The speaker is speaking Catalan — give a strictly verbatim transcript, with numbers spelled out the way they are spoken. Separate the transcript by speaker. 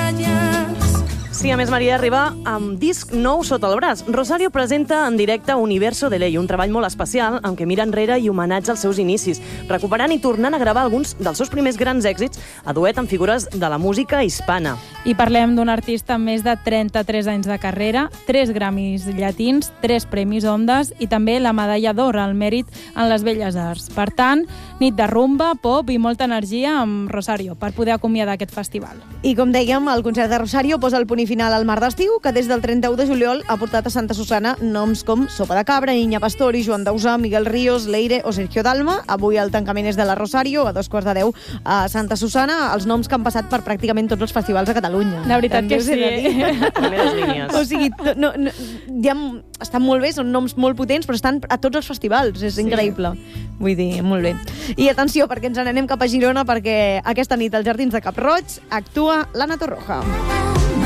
Speaker 1: extrañas.
Speaker 2: Sí, a més, Maria arriba amb disc nou sota el braç. Rosario presenta en directe Universo de Ley, un treball molt especial en què mira enrere i homenatja als seus inicis, recuperant i tornant a gravar alguns dels seus primers grans èxits a duet amb figures de la música hispana.
Speaker 3: I parlem d'un artista amb més de trenta-tres anys de carrera, tres Grammys llatins, tres premis Ondas i també la medalla d'or al mèrit en les belles arts. Per tant, nit de rumba, pop i molta energia amb Rosario per poder acomiadar aquest festival.
Speaker 4: I com dèiem, el concert de Rosario posa el punt i final al Mar d'Estiu, que des del trenta-u de juliol ha portat a Santa Susana noms com Sopa de Cabra, Niña Pastori, Joan Dausà, Miguel Ríos, Leire o Sergio Dalma. Avui el tancament és de la Rosario, a dos quarts de deu a Santa Susana, els noms que han passat per pràcticament tots els festivals a Catalunya.
Speaker 3: La veritat
Speaker 4: També
Speaker 3: que sí.
Speaker 2: Primeres línies.
Speaker 4: O sigui, no, no, ja estan molt bé, són noms molt potents, però estan a tots els festivals, és increïble. Vull dir, molt bé. I atenció, perquè ens n'anem cap a Girona, perquè aquesta nit als Jardins de Cap Roig actua l'Anna Torroja.